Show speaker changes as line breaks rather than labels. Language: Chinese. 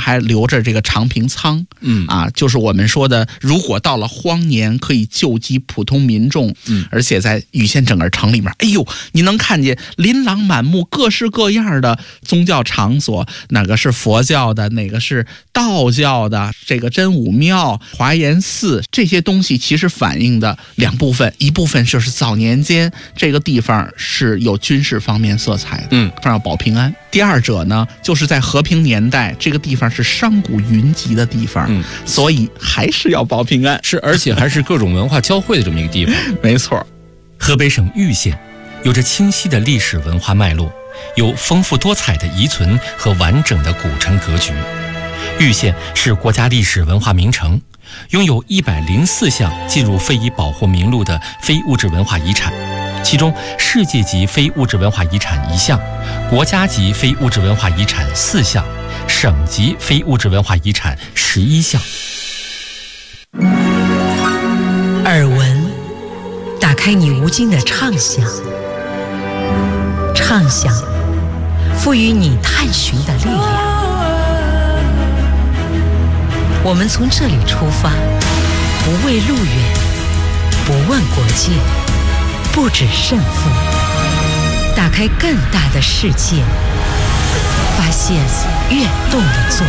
还留着这个长平仓，就是我们说的，如果到了荒年可以救济普通民众，而且在禹县整个城里面，哎呦，你能看见琳琅满目、各式各样的宗教场所，哪个是佛教的，哪个是道教的，这个真武庙、华严寺，这些东西其实反映的两部分，一部分就是早年间这个地方是有军事方面色彩的，要保平安。第二者呢，就是在和平年代，这个地方是商贾云集的地方，所以还是要保平安。
是，而且还是各种文化交汇的这么一个地方。
没错。
河北省禹县有着清晰的历史文化脉络，有丰富多彩的遗存和完整的古城格局。禹县是国家历史文化名城，拥有104项进入非遗保护名录的非物质文化遗产，其中世界级非物质文化遗产1项，国家级非物质文化遗产4项，省级非物质文化遗产11项。
耳闻，打开你无尽的畅想，畅想赋予你探寻的力量。我们从这里出发，不畏路远，不问国界，不止胜负，打开更大的世界，发现跃动的作